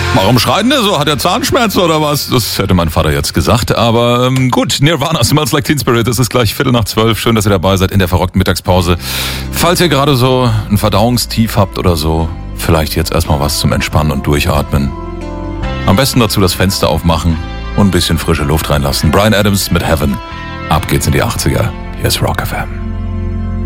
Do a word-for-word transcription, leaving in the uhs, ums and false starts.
Warum schreit denn der so? Hat er Zahnschmerzen oder was? Das hätte mein Vater jetzt gesagt. Aber ähm, gut, Nirvana, Smells Like Teen Spirit. Es ist gleich Viertel nach zwölf. Schön, dass ihr dabei seid in der verrockten Mittagspause. Falls ihr gerade so ein Verdauungstief habt oder so, vielleicht jetzt erstmal was zum Entspannen und Durchatmen. Am besten dazu das Fenster aufmachen und ein bisschen frische Luft reinlassen. Bryan Adams mit Heaven. Ab geht's in die achtziger. Hier ist Rock F M.